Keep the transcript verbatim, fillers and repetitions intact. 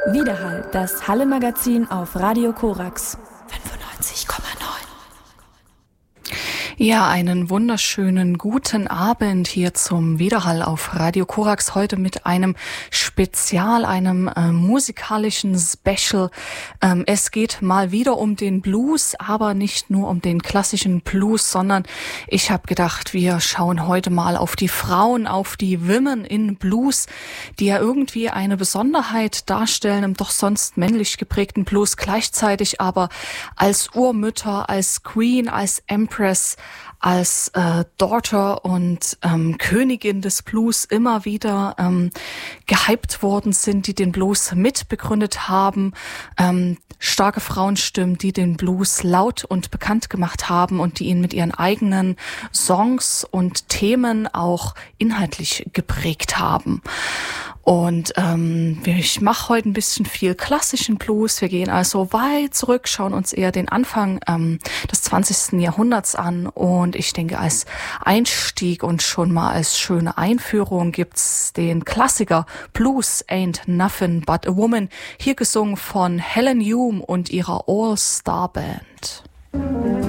Widerhall, das Halle-Magazin auf Radio Korax fünfundneunzig Komma neun. Ja, einen wunderschönen guten Abend hier zum Widerhall auf Radio Korax. Heute mit einem Spezial, einem äh, musikalischen Special. Ähm, es geht mal wieder um den Blues, aber nicht nur um den klassischen Blues, sondern ich habe gedacht, wir schauen heute mal auf die Frauen, auf die Women in Blues, die ja irgendwie eine Besonderheit darstellen im doch sonst männlich geprägten Blues, gleichzeitig aber als Urmütter, als Queen, als Empress, als äh, Daughter und ähm, Königin des Blues immer wieder ähm, gehypt worden sind, die den Blues mitbegründet haben. Ähm, starke Frauenstimmen, die den Blues laut und bekannt gemacht haben und die ihn mit ihren eigenen Songs und Themen auch inhaltlich geprägt haben. Und ähm, ich mache heute ein bisschen viel klassischen Blues. Wir gehen also weit zurück, schauen uns eher den Anfang ähm, des zwanzigsten Jahrhunderts an. Und ich denke, als Einstieg und schon mal als schöne Einführung gibt's den Klassiker Blues Ain't Nothing But a Woman, hier gesungen von Helen Hume und ihrer All-Star Band.